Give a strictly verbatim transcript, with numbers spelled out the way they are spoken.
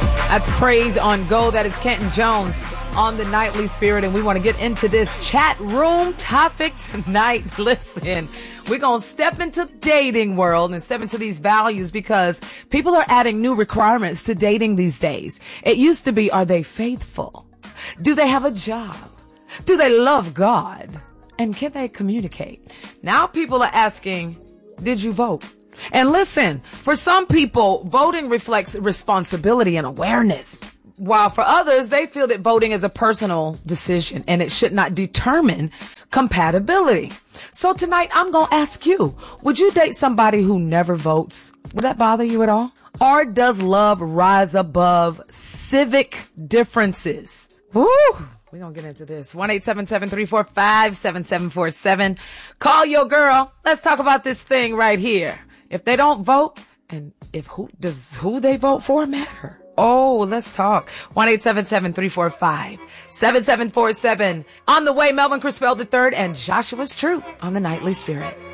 That's Praise on Go. That is Kenton Jones on the Nightly Spirit. And we want to get into this chat room topic tonight. Listen, we're going to step into the dating world and step into these values because people are adding new requirements to dating these days. It used to be, are they faithful? Do they have a job? Do they love God? And can they communicate? Now people are asking, did you vote? And listen, for some people, voting reflects responsibility and awareness, while for others, they feel that voting is a personal decision and it should not determine compatibility. So tonight, I'm going to ask you, would you date somebody who never votes? Would that bother you at all? Or does love rise above civic differences? Woo! We're going to get into this. one eight seven seven, three four five, seven seven four seven. Call your girl. Let's talk about this thing right here. If they don't vote, and if who does who they vote for matter? Oh, let's talk. one eight seven seven, three four five, seven seven four seven. On the way, Melvin Crispell the third and Joshua's Troop on the Nightly Spirit.